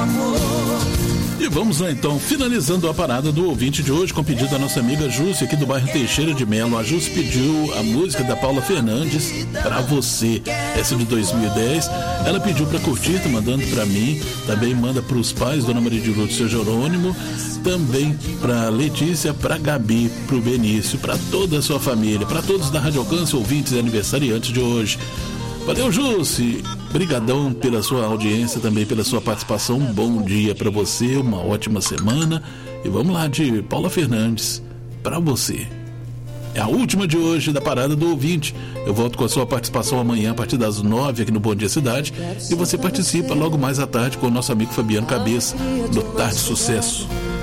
E vamos lá então, finalizando a parada do ouvinte de hoje, com pedido da nossa amiga Jússia, aqui do bairro Teixeira de Melo. A Jússia pediu a música da Paula Fernandes, Pra Você, essa de 2010. Ela pediu pra curtir, tá mandando pra mim, também manda pros pais, Dona Maria de Lourdes e seu Jerônimo, também pra Letícia, pra Gabi, pro Benício, pra toda a sua família, pra todos da Rádio Alcance, ouvintes e aniversariantes de hoje. Valeu, Jússi, brigadão pela sua audiência, também pela sua participação. Um bom dia pra você, uma ótima semana. E vamos lá, de Paula Fernandes, Pra Você. É a última de hoje da parada do ouvinte. Eu volto com a sua participação amanhã a partir das 9 aqui no Bom Dia Cidade. E você participa logo mais à tarde com o nosso amigo Fabiano Cabeça, do Tarde Sucesso.